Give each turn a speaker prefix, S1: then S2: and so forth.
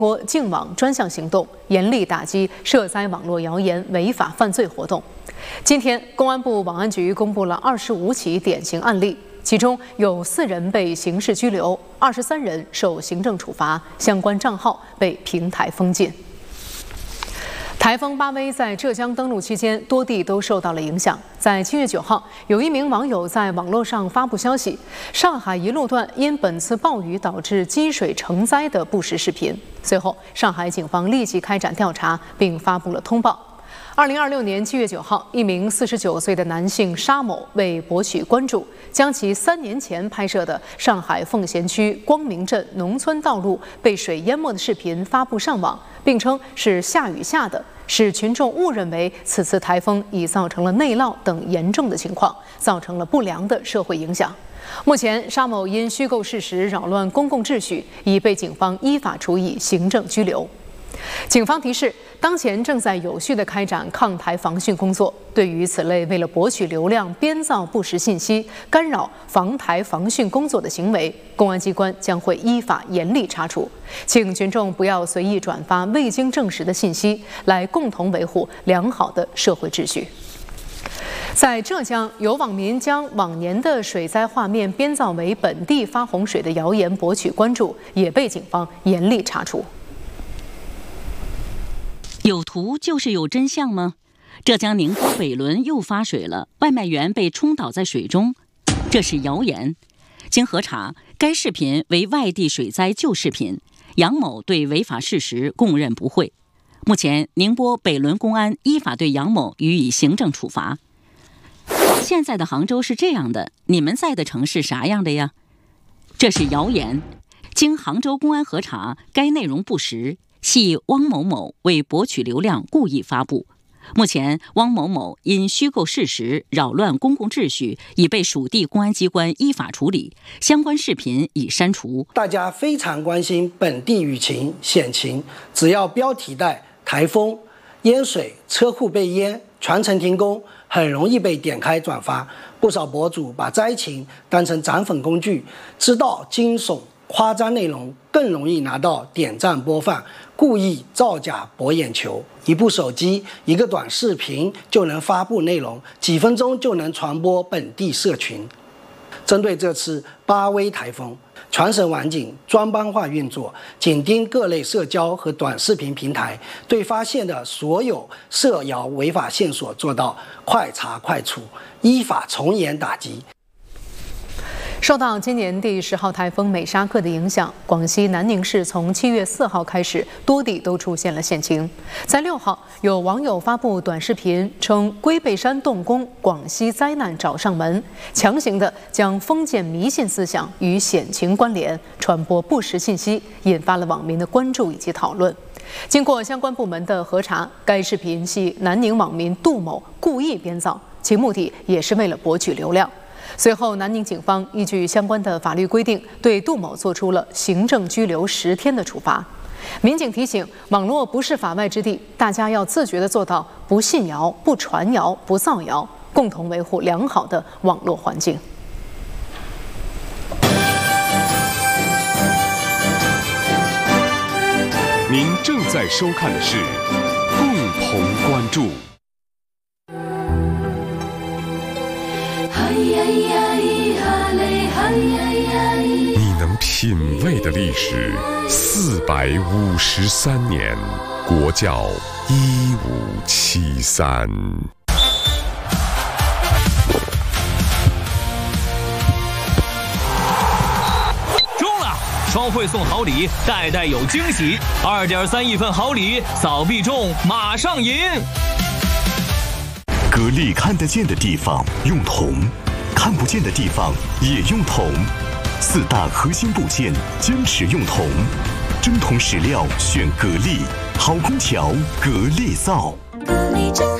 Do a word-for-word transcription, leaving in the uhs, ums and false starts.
S1: 国净网专项行动，严厉打击涉灾网络谣言违法犯罪活动。今天，公安部网安局公布了二十五起典型案例，其中有四人被刑事拘留，二十三人受行政处罚，相关账号被平台封禁。台风巴威在浙江登陆期间，多地都受到了影响。在七月九号，有一名网友在网络上发布消息，上海一路段因本次暴雨导致积水成灾的不实视频。随后，上海警方立即开展调查，并发布了通报。二零二六年七月九号，一名四十九岁的男性沙某为博取关注，将其三年前拍摄的上海奉贤区光明镇农村道路被水淹没的视频发布上网，并称是下雨下的，使群众误认为此次台风已造成了内涝等严重的情况，造成了不良的社会影响。目前，沙某因虚构事实扰乱公共秩序，已被警方依法处以行政拘留。警方提示，当前正在有序地开展抗台防汛工作，对于此类为了博取流量编造不实信息、干扰防台防汛工作的行为，公安机关将会依法严厉查处。请群众不要随意转发未经证实的信息，来共同维护良好的社会秩序。在浙江，有网民将往年的水灾画面编造为本地发洪水的谣言博取关注，也被警方严厉查处。
S2: 有图就是有真相吗？浙江宁波北仑又发水了，外卖员被冲倒在水中，这是谣言。经核查，该视频为外地水灾旧视频，杨某对违法事实供认不讳。目前，宁波北仑公安依法对杨某予以行政处罚。现在的杭州是这样的，你们在的城市啥样的呀？这是谣言。经杭州公安核查，该内容不实，系汪某某为博取流量故意发布。目前，汪某某因虚构事实扰乱公共秩序，已被属地公安机关依法处理，相关视频已删除。
S3: 大家非常关心本地雨情险情，只要标题带台风、淹水、车库被淹、全程停工，很容易被点开转发。不少博主把灾情当成涨粉工具，知道惊悚夸张内容更容易拿到点赞播放，故意造假博眼球。一部手机，一个短视频就能发布内容，几分钟就能传播本地社群。针对这次巴威台风，全省网警专班化运作，紧盯各类社交和短视频平台，对发现的所有涉谣违法线索做到快查快处，依法从严打击。
S1: 受到今年第十号台风美沙克的影响，广西南宁市从七月四号开始，多地都出现了险情。在六号，有网友发布短视频称龟背山动工，广西灾难找上门，强行的将封建迷信思想与险情关联，传播不实信息，引发了网民的关注以及讨论。经过相关部门的核查，该视频系南宁网民杜某故意编造，其目的也是为了博取流量。随后，南宁警方依据相关的法律规定，对杜某作出了行政拘留十天的处罚。民警提醒，网络不是法外之地，大家要自觉地做到不信谣、不传谣、不造谣，共同维护良好的网络环境。
S4: 您正在收看的是共同关注。你能品味的历史四百五十三年，国窖一五七三。
S5: 中了，双汇送好礼，代代有惊喜，二点三亿份好礼，扫必中，马上赢。
S6: 格力看得见的地方用铜，看不见的地方也用铜，四大核心部件坚持用铜，真铜实料选格力，好空调格力造。格力真